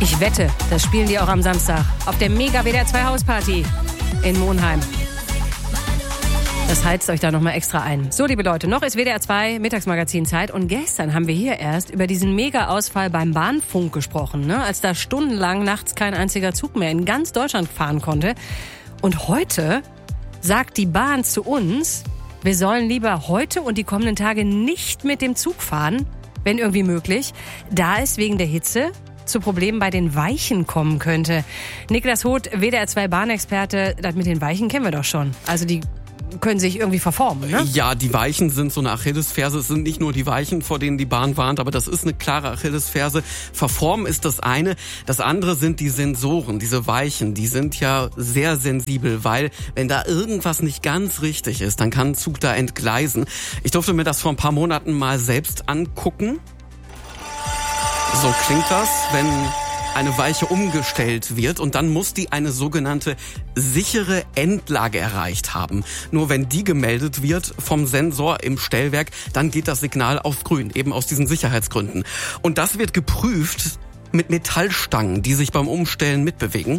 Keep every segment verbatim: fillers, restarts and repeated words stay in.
Ich wette, das spielen die auch am Samstag auf der Mega W D R zwei Hausparty in Monheim. Das heizt euch da nochmal extra ein. So, liebe Leute, noch ist W D R zwei Mittagsmagazinzeit und gestern haben wir hier erst über diesen Mega-Ausfall beim Bahnfunk gesprochen, ne? Als da stundenlang nachts kein einziger Zug mehr in ganz Deutschland fahren konnte. Und heute sagt die Bahn zu uns, wir sollen lieber heute und die kommenden Tage nicht mit dem Zug fahren, wenn irgendwie möglich, da es wegen der Hitze zu Problemen bei den Weichen kommen könnte. Niklas Hoth, W D R zwei Bahnexperte, das mit den Weichen kennen wir doch schon. Also die können sich irgendwie verformen, ne? Ja, die Weichen sind so eine Achillesferse. Es sind nicht nur die Weichen, vor denen die Bahn warnt, aber das ist eine klare Achillesferse. Verformen ist das eine. Das andere sind die Sensoren, diese Weichen. Die sind ja sehr sensibel, weil wenn da irgendwas nicht ganz richtig ist, dann kann ein Zug da entgleisen. Ich durfte mir das vor ein paar Monaten mal selbst angucken. So klingt das, wenn eine Weiche umgestellt wird und dann muss die eine sogenannte sichere Endlage erreicht haben. Nur wenn die gemeldet wird vom Sensor im Stellwerk, dann geht das Signal auf grün, eben aus diesen Sicherheitsgründen. Und das wird geprüft mit Metallstangen, die sich beim Umstellen mitbewegen.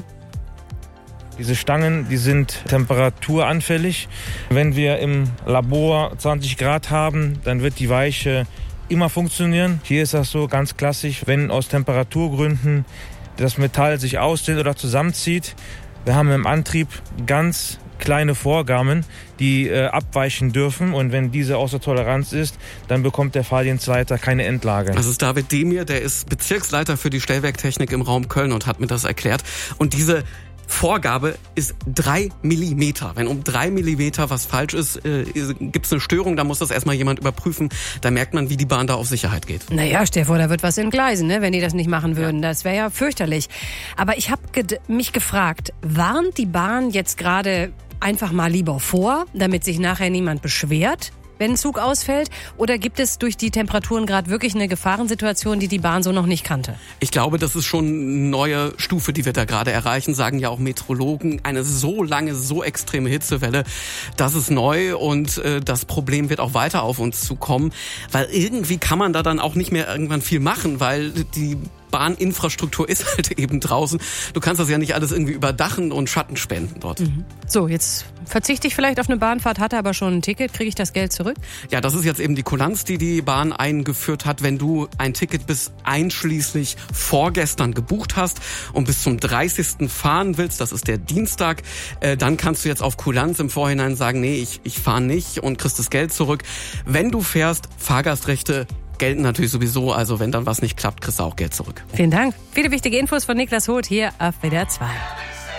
Diese Stangen, die sind temperaturanfällig. Wenn wir im Labor zwanzig Grad haben, dann wird die Weiche immer funktionieren. Hier ist das so ganz klassisch, wenn aus Temperaturgründen das Metall sich ausdehnt oder zusammenzieht. Wir haben im Antrieb ganz kleine Vorgaben, die äh, abweichen dürfen. Und wenn diese außer Toleranz ist, dann bekommt der Fahrdienstleiter keine Endlage. Das ist David Demir, der ist Bezirksleiter für die Stellwerktechnik im Raum Köln und hat mir das erklärt. Und diese Vorgabe ist drei Millimeter. Wenn um drei Millimeter was falsch ist, äh, gibt es eine Störung, dann muss das erstmal jemand überprüfen. Da merkt man, wie die Bahn da auf Sicherheit geht. Naja, stell dir vor, da wird was entgleisen, ne, wenn die das nicht machen würden. Ja. Das wäre ja fürchterlich. Aber ich habe ge- mich gefragt, warnt die Bahn jetzt gerade einfach mal lieber vor, damit sich nachher niemand beschwert, wenn ein Zug ausfällt? Oder gibt es durch die Temperaturen gerade wirklich eine Gefahrensituation, die die Bahn so noch nicht kannte? Ich glaube, das ist schon eine neue Stufe, die wir da gerade erreichen, sagen ja auch Meteorologen. Eine so lange, so extreme Hitzewelle, das ist neu und äh, das Problem wird auch weiter auf uns zukommen. Weil irgendwie kann man da dann auch nicht mehr irgendwann viel machen, weil die Bahninfrastruktur ist halt eben draußen. Du kannst das ja nicht alles irgendwie überdachen und Schatten spenden dort. Mhm. So, jetzt verzichte ich vielleicht auf eine Bahnfahrt, hatte aber schon ein Ticket. Kriege ich das Geld zurück? Ja, das ist jetzt eben die Kulanz, die die Bahn eingeführt hat. Wenn du ein Ticket bis einschließlich vorgestern gebucht hast und bis zum dreißigsten fahren willst, das ist der Dienstag, äh, dann kannst du jetzt auf Kulanz im Vorhinein sagen, nee, ich, ich fahre nicht und kriegst das Geld zurück. Wenn du fährst, Fahrgastrechte gelten natürlich sowieso, also wenn dann was nicht klappt, kriegst du auch Geld zurück. Vielen Dank. Viele wichtige Infos von Niklas Hoth hier auf W D R zwei.